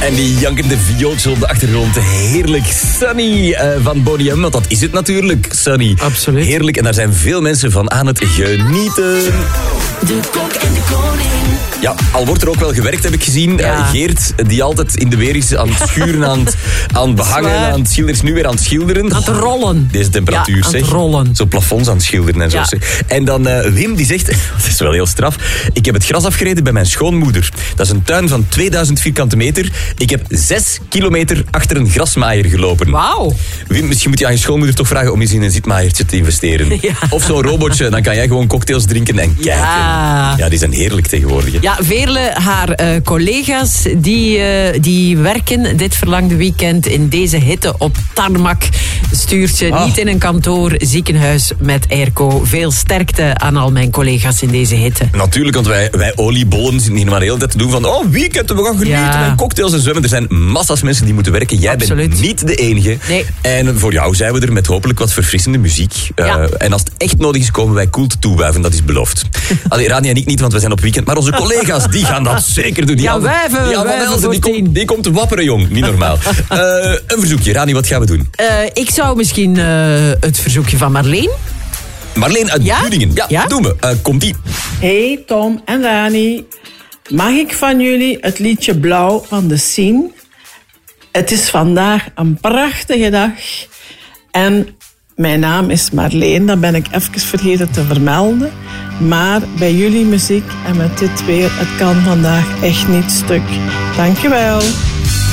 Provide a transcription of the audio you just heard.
En die jankende viooltje op de achtergrond. Heerlijk. Sunny van Boney M. Want dat is het natuurlijk, Sunny. Absoluut. Heerlijk. En daar zijn veel mensen van aan het genieten. De kok en de koning. Ja, al wordt er ook wel gewerkt, heb ik gezien. Ja. Geert, die altijd in de weer is aan het schuren, aan het behangen, Zwaar. aan het schilderen, is nu weer aan het schilderen. Aan het rollen. Deze temperatuur, Ja, aan het rollen. Zo plafonds aan het schilderen en zo. Ja. Zeg. En dan Wim, die zegt, dat is wel heel straf, ik heb het gras afgereden bij mijn schoonmoeder. Dat is een tuin van 2000 vierkante meter. Ik heb 6 kilometer achter een grasmaaier gelopen. Wauw. Wim, misschien moet je aan je schoonmoeder toch vragen om eens in een zitmaaiertje te investeren. Ja. Of zo'n robotje, dan kan jij gewoon cocktails drinken en kijken. Ja, die zijn heerlijk tegenwoordig. Hè. Ja, Veerle, haar collega's, die werken dit verlangde weekend in deze hitte op tarmac. Stuurt ze niet in een kantoor, ziekenhuis met airco. Veel sterkte aan al mijn collega's in deze hitte. Natuurlijk, want wij oliebollen zitten hier maar de hele tijd te doen van weekend, we gaan genieten en cocktails en zwemmen. Er zijn massa's mensen die moeten werken. Jij bent niet de enige. Nee. En voor jou zijn we er met hopelijk wat verfrissende muziek. En als het echt nodig is, komen wij cool te toewuiven, dat is beloofd. Allee, Rani en ik niet, want we zijn op weekend. Maar onze collega's, die gaan dat zeker doen. Die komt te wapperen, jong. Niet normaal. Een verzoekje. Rani, wat gaan we doen? Ik zou misschien het verzoekje van Marleen. Marleen uit Buningen. Ja, doen we. Komt-ie. Hey Tom en Rani, mag ik van jullie het liedje Blauw van de Scene? Het is vandaag een prachtige dag en mijn naam is Marleen, dat ben ik even vergeten te vermelden. Maar bij jullie muziek en met dit weer, het kan vandaag echt niet stuk. Dankjewel.